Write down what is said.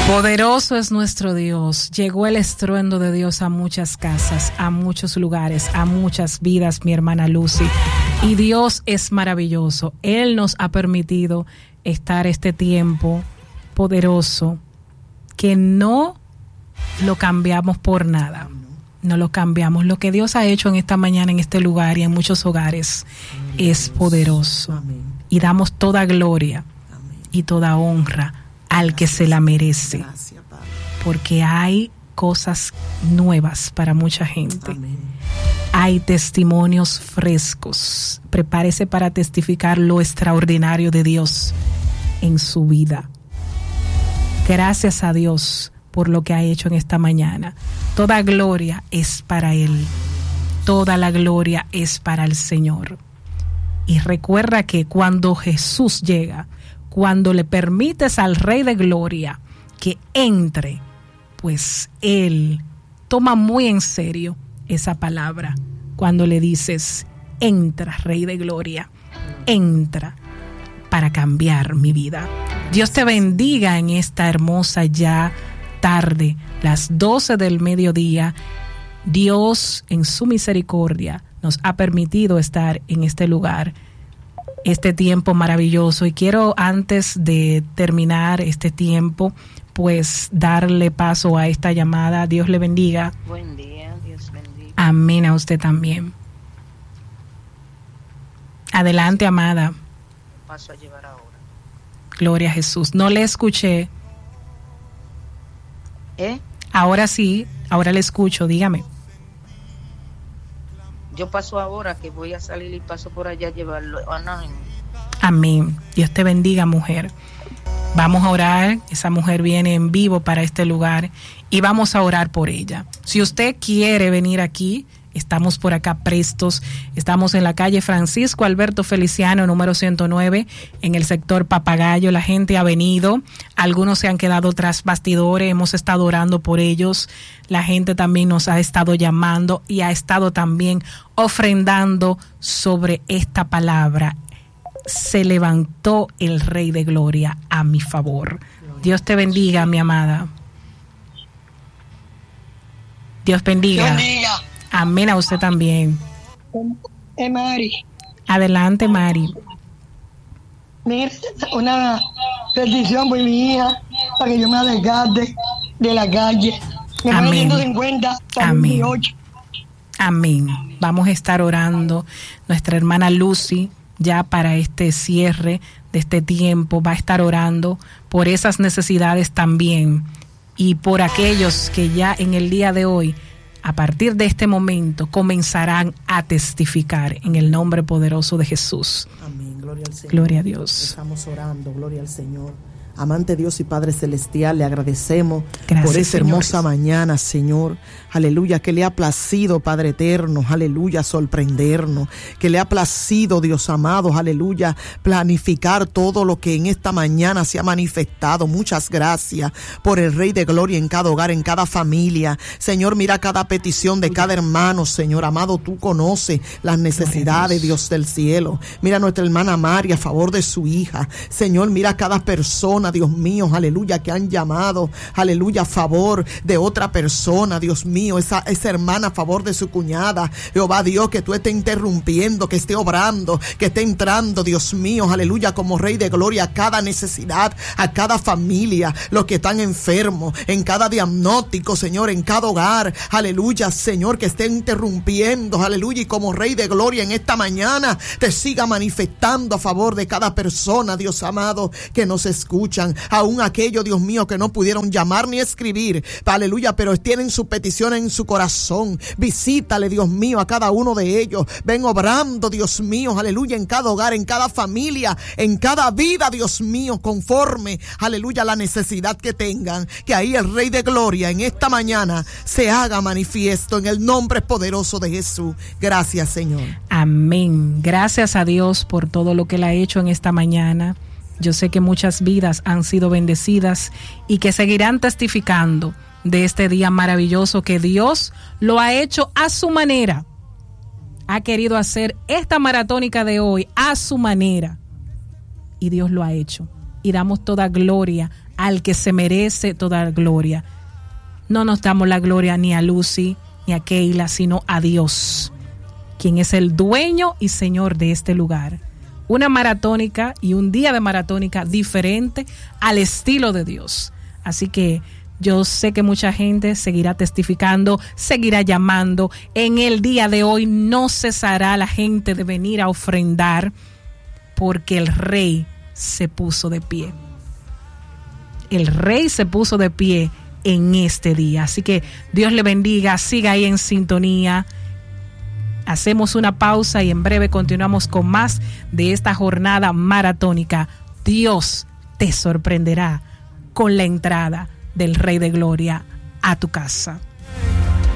Poderoso es nuestro Dios. Llegó el estruendo de Dios a muchas casas, a muchos lugares, a muchas vidas, mi hermana Lucy. Y Dios es maravilloso. Él nos ha permitido estar este tiempo poderoso que no lo cambiamos por nada. No lo cambiamos. Lo que Dios ha hecho en esta mañana, en este lugar y en muchos hogares es poderoso. Y damos toda gloria y toda honra al que se la merece, porque hay cosas nuevas para mucha gente. Amén. Hay testimonios frescos. Prepárese para testificar lo extraordinario de Dios en su vida. Gracias a Dios por lo que ha hecho en esta mañana. Toda gloria es para Él. Toda la gloria es para el Señor. Y recuerda que cuando Jesús llega, cuando le permites al Rey de Gloria que entre, pues Él toma muy en serio esa palabra. Cuando le dices, entra, Rey de Gloria, entra para cambiar mi vida. Dios te bendiga en esta hermosa ya tarde, las 12 del mediodía. Dios en su misericordia nos ha permitido estar en este lugar, este tiempo maravilloso, y quiero, antes de terminar este tiempo, pues darle paso a esta llamada. Dios le bendiga. Buen día, Dios bendiga. Amén, a usted también. Adelante, amada. Paso a llevar ahora. Gloria a Jesús. No le escuché. Ahora sí, ahora le escucho, dígame. Yo paso ahora, que voy a salir y paso por allá a llevarlo. Amén. Dios te bendiga, mujer. Vamos a orar. Esa mujer viene en vivo para este lugar y vamos a orar por ella. Si usted quiere venir aquí, estamos por acá prestos. Estamos en la calle Francisco Alberto Feliciano, número 109, en el sector Papagayo. La gente ha venido, algunos se han quedado tras bastidores, hemos estado orando por ellos. La gente también nos ha estado llamando y ha estado también ofrendando sobre esta palabra. Se levantó el Rey de Gloria a mi favor. Dios te bendiga, mi amada. Dios bendiga. Amén, a usted también. Mari. Adelante, Mari. Mira, una petición por mi hija, para que yo me desgaste de la calle. Me Amén. 150 para Amén. 18. Amén. Vamos a estar orando. Nuestra hermana Lucy, ya para este cierre de este tiempo, va a estar orando por esas necesidades también, y por aquellos que ya en el día de hoy, a partir de este momento, comenzarán a testificar en el nombre poderoso de Jesús. Amén, gloria al Señor. Gloria a Dios. Estamos orando, gloria al Señor. Amante Dios y Padre Celestial, le agradecemos Gracias, por esa hermosa señores. mañana, Señor. Aleluya, que le ha placido, Padre eterno, aleluya, sorprendernos. Que le ha placido, Dios amado, aleluya, planificar todo lo que en esta mañana se ha manifestado. Muchas gracias por el Rey de Gloria en cada hogar, en cada familia. Señor, mira cada petición de cada hermano, Señor amado. Tú conoces las necesidades, Dios del cielo. Mira a nuestra hermana María a favor de su hija. Señor, mira a cada persona, Dios mío, aleluya, que han llamado, aleluya, a favor de otra persona, Dios mío, esa hermana a favor de su cuñada. Jehová Dios, que tú estés interrumpiendo, que esté obrando, que esté entrando, Dios mío, aleluya, como Rey de Gloria, a cada necesidad, a cada familia, los que están enfermos, en cada diagnóstico, Señor, en cada hogar, aleluya, Señor, que esté interrumpiendo, aleluya, y como Rey de Gloria en esta mañana te siga manifestando a favor de cada persona, Dios amado, que nos escucha. Aún aquellos, Dios mío, que no pudieron llamar ni escribir, aleluya, pero tienen su petición en su corazón. Visítale, Dios mío, a cada uno de ellos. Ven obrando, Dios mío, aleluya, en cada hogar, en cada familia, en cada vida, Dios mío, conforme, aleluya, la necesidad que tengan. Que ahí el Rey de Gloria en esta mañana se haga manifiesto en el nombre poderoso de Jesús. Gracias, Señor. Amén. Gracias a Dios por todo lo que Él ha hecho en esta mañana. Yo sé que muchas vidas han sido bendecidas y que seguirán testificando de este día maravilloso que Dios lo ha hecho a su manera. Ha querido hacer esta maratónica de hoy a su manera y Dios lo ha hecho. Y damos toda gloria al que se merece toda la gloria. No nos damos la gloria ni a Lucy ni a Keila, sino a Dios, quien es el dueño y señor de este lugar. Una maratónica y un día de maratónica diferente al estilo de Dios. Así que yo sé que mucha gente seguirá testificando, seguirá llamando. En el día de hoy no cesará la gente de venir a ofrendar, porque el Rey se puso de pie. El Rey se puso de pie en este día. Así que Dios le bendiga, siga ahí en sintonía. Hacemos una pausa y en breve continuamos con más de esta jornada maratónica. Dios te sorprenderá con la entrada del Rey de Gloria a tu casa.